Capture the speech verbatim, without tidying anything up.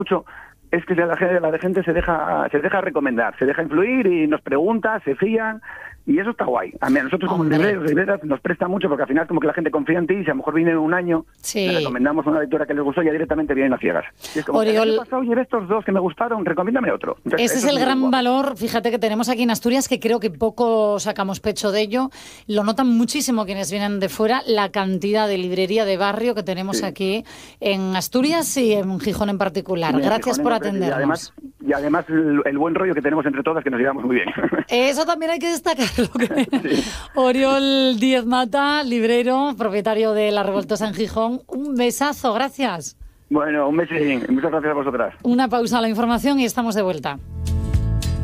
mucho es que la gente, la gente se deja se deja recomendar, se deja influir y nos pregunta, se fían, y eso está guay. A mí, a nosotros como libreros, libreras nos presta mucho porque al final como que la gente confía en ti y si a lo mejor viene un año, sí. le recomendamos una lectura que les gustó y ya directamente vienen a ciegas. Y es como, Oriol... ¿qué pasó? Oye, estos dos que me gustaron, recomiéndame otro. Entonces, ese es el es gran guapo. valor, fíjate, que tenemos aquí en Asturias, que creo que poco sacamos pecho de ello. Lo notan muchísimo quienes vienen de fuera, la cantidad de librería de barrio que tenemos sí. aquí en Asturias y en Gijón en particular. Sí, Gracias Gijón, por atendernos. Y además, y además el, el buen rollo que tenemos entre todas, que nos llevamos muy bien. Eso también hay que destacarlo. Sí. Oriol Díez Mata, librero, propietario de La Revoltosa en Gijón. Un besazo, gracias. Bueno, un besín. Muchas gracias a vosotras. Una pausa a la información y estamos de vuelta.